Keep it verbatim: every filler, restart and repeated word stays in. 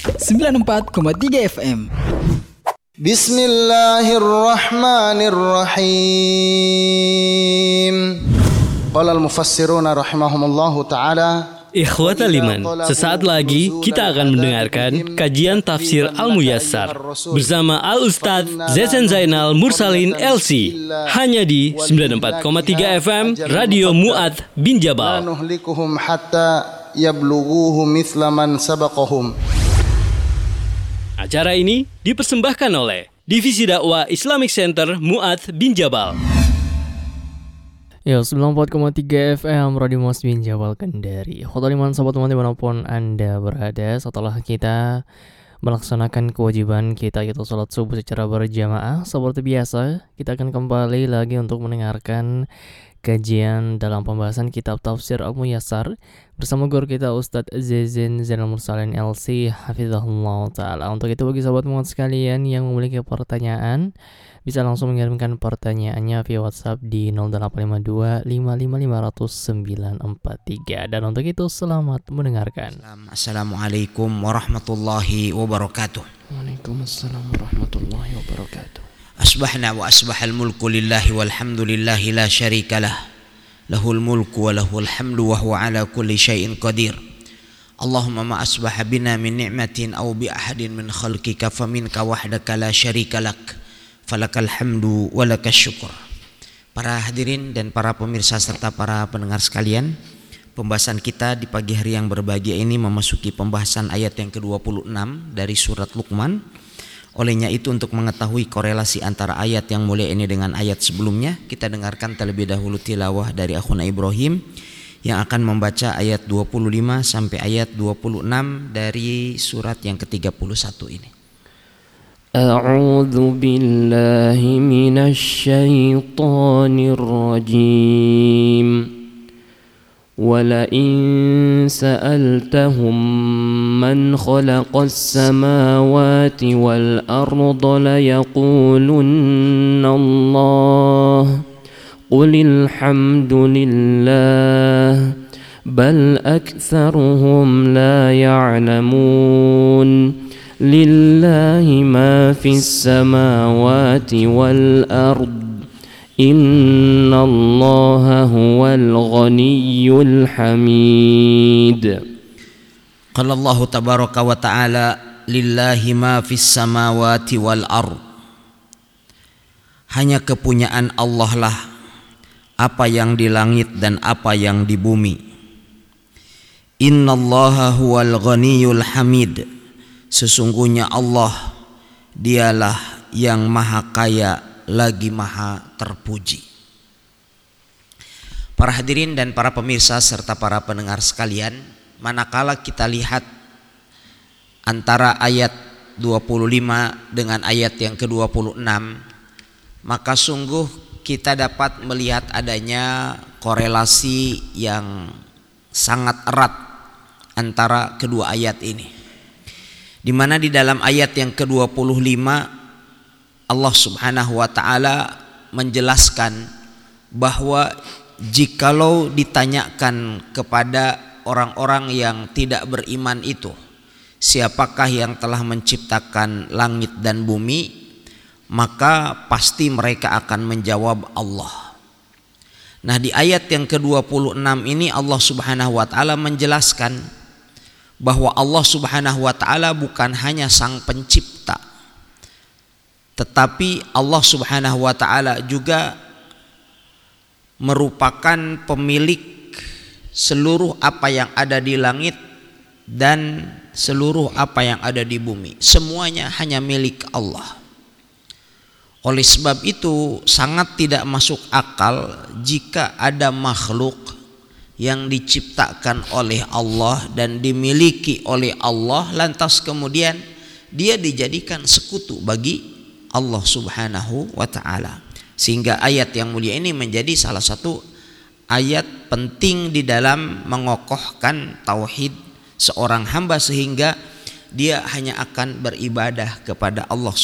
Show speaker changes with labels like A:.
A: sembilan puluh empat koma tiga F M.
B: Bismillahirrahmanirrahim. Qala al-mufassiruna rahimahumullahu ta'ala.
C: Ikhwatal iman, sesaat lagi kita akan mendengarkan kajian tafsir Al-Muyassar bersama Al-Ustadz Zezen Zainal Mursalin L C hanya di sembilan puluh empat koma tiga F M Radio Mu'adz bin Jabal.
B: Nuhlikuhum hatta yablughuhu mithla man sabaqahum.
C: Acara ini dipersembahkan oleh Divisi Dakwah Islamic Center Mu'adz bin Jabal.
D: Ya, sembilan puluh empat koma tiga F M Radio Mu'adz bin Jabal Kendari. Khotul iman sobat teman dimanapun Anda berada, setelah kita melaksanakan kewajiban kita yaitu sholat subuh secara berjamaah, seperti biasa kita akan kembali lagi untuk mendengarkan kajian dalam pembahasan kitab tafsir Al-Muyassar bersama guru kita Ustadz Zezen Zainal Mursalin L C hafizahullah ta'ala. Untuk itu bagi sahabat Mu'adz sekalian yang memiliki pertanyaan bisa langsung mengirimkan pertanyaannya via WhatsApp di nol delapan lima dua lima lima lima nol nol sembilan empat tiga. Dan untuk itu selamat mendengarkan.
E: Assalamualaikum warahmatullahi wabarakatuh.
D: Waalaikumsalam warahmatullahi wabarakatuh.
E: Asbahna wa asbahal mulku lillahi walhamdulillahi la syarikalah. Lahul mulku wa lahul hamdu wa huwa ala kulli syai'in qadir. Allahumma ma asbaha bina min ni'matin aw bi ahadin min khalqika faminka wahdaka la syarika lak. Falakal hamdu walakas syukur. Para hadirin dan para pemirsa serta para pendengar sekalian, pembahasan kita di pagi hari yang berbahagia ini memasuki pembahasan ayat yang ke dua puluh enam dari surat Luqman. Olehnya itu, untuk mengetahui korelasi antara ayat yang mulia ini dengan ayat sebelumnya, kita dengarkan terlebih dahulu tilawah dari akhuna Ibrahim yang akan membaca ayat dua puluh lima sampai ayat dua puluh enam dari surat yang ke tiga puluh satu ini.
D: A'udzu billahi minasy syaithanir rajim. ولئن سألتهم من خلق السماوات والأرض ليقولن الله قل الحمد لله بل أكثرهم لا يعلمون لله ما في السماوات والأرض إن الله هو الغني الحميد.
E: قال الله تبارك وتعالى لله ما في السماوات والأرض. Hanya kepunyaan Allah lah apa yang di langit dan apa yang di bumi. Innallaha huwal ghaniyul hamid. Sesungguhnya Allah dialah yang maha kaya lagi maha terpuji. Para hadirin dan para pemirsa serta para pendengar sekalian, manakala kita lihat antara ayat dua puluh lima dengan ayat yang ke dua puluh enam, maka sungguh kita dapat melihat adanya korelasi yang sangat erat antara kedua ayat ini, di mana di dalam ayat yang ke dua puluh lima Allah subhanahu wa ta'ala menjelaskan bahwa jikalau ditanyakan kepada orang-orang yang tidak beriman itu, siapakah yang telah menciptakan langit dan bumi, maka pasti mereka akan menjawab Allah. Nah, di ayat yang ke dua puluh enam ini Allah subhanahu wa ta'ala menjelaskan bahwa Allah subhanahu wa ta'ala bukan hanya sang pencipta, tetapi Allah subhanahu wa ta'ala juga merupakan pemilik seluruh apa yang ada di langit dan seluruh apa yang ada di bumi. Semuanya hanya milik Allah. Oleh sebab itu sangat tidak masuk akal jika ada makhluk yang diciptakan oleh Allah dan dimiliki oleh Allah, lantas kemudian dia dijadikan sekutu bagi Allah subhanahu wa ta'ala. Sehingga ayat yang mulia ini menjadi salah satu ayat penting di dalam mengokohkan tauhid seorang hamba, sehingga dia hanya akan beribadah kepada Allah